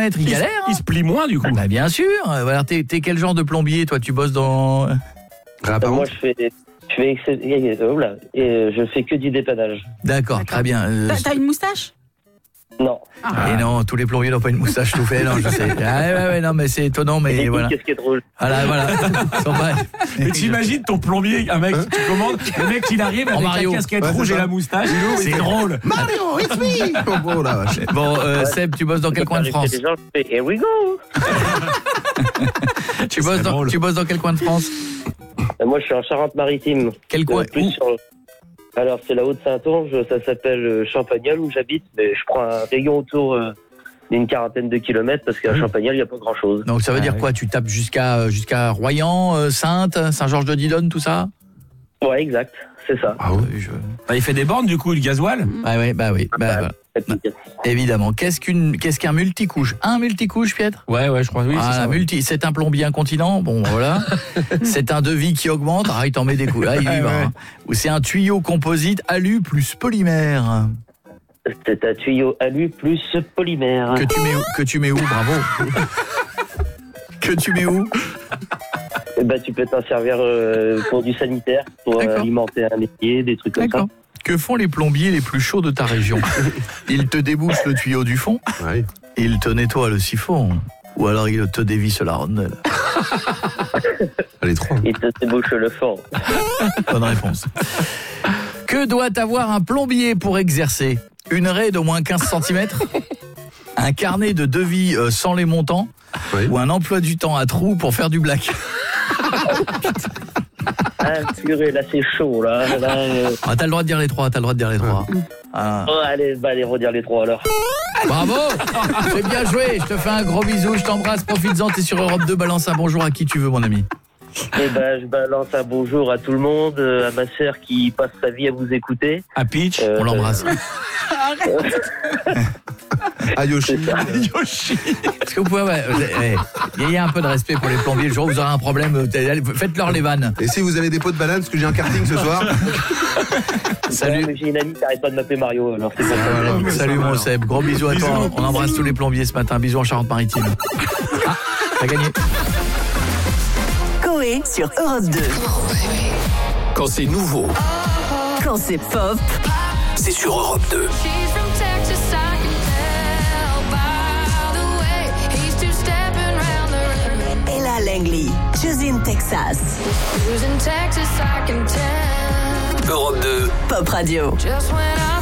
il galère. Il se plie moins du coup. Bah bien sûr. Alors, t'es quel genre de plombier, toi? Tu bosses dans... Moi, je fais que du dépannage. D'accord, très bien. T'as une moustache? Non. Et non, tous les plombiers n'ont pas une moustache tout fait, non, je sais. Ouais, non, mais c'est étonnant, mais voilà. Qu'est-ce qui est drôle? Voilà. Mais t'imagines ton plombier, un mec, tu commandes, le mec il arrive avec Mario. la casquette rouge et la moustache, c'est drôle. Mario, it's me. Bon, là, vache. Bon, Seb, tu bosses dans quel coin de France? Les gens, je fais here we go. Tu bosses dans quel coin de France? Moi, je suis en Charente-Maritime. Quel coin? Alors, c'est la Haute-Saint-Onge, ça s'appelle Champagnol où j'habite, mais je prends un rayon autour d'une quarantaine de kilomètres parce qu'à Champagnol, il n'y a pas grand-chose. Donc ça veut dire quoi? Tu tapes jusqu'à Royan, Saintes, Saint-Georges-de-Didonne, tout ça? Ouais, exact, c'est ça. Ah oui, Il fait des bornes du coup, le gasoil. Bah oui. Évidemment. Qu'est-ce qu'un multicouche? Un multicouche, Pietre? Ouais, je crois, oui. C'est un plombier incontinent, bon voilà. C'est un devis qui augmente, il t'en met des coups. Là, il y va. Hein. Ou c'est un tuyau composite alu plus polymère. C'est un tuyau alu plus polymère. Que tu mets où? Bravo. Que tu mets où? Tu peux t'en servir pour du sanitaire, pour alimenter un métier, des trucs comme ça. Que font les plombiers les plus chauds de ta région? Ils te débouchent le tuyau du fond, ils te nettoient le siphon, ou alors ils te dévissent la rondelle. Les trois. Ils te débouchent le fond. Bonne réponse. Que doit avoir un plombier pour exercer? Une raie d'au moins 15 cm, un carnet de devis sans les montants, ou un emploi du temps à trous pour faire du black? Purée, là c'est chaud là. T'as le droit de dire les trois, Allez, redire les trois alors. Bravo. C'est bien joué, je te fais un gros bisou, je t'embrasse, profites-en, t'es sur Europe 2, balance un bonjour à qui tu veux mon ami. Je balance un bonjour à tout le monde, à ma sœur qui passe sa vie à vous écouter. À Peach, on l'embrasse. À Yoshi. Est-ce que vous pouvez... il y a un peu de respect pour les plombiers. Le jour où vous aurez un problème, faites-leur les vannes. Et si vous avez des pots de banane, parce que j'ai un karting ce soir. Salut. J'ai une amie qui n'arrête pas de m'appeler Mario. Alors c'est ça. Salut mon Seb, gros bisous à toi. On embrasse tous les plombiers ce matin. Bisous en Charente-Maritime. T'as gagné. Coé sur Europe 2. Quand c'est nouveau, Quand c'est pop, c'est sur Europe 2. Ella Langley, Choosing Texas. Europe 2. Pop Radio.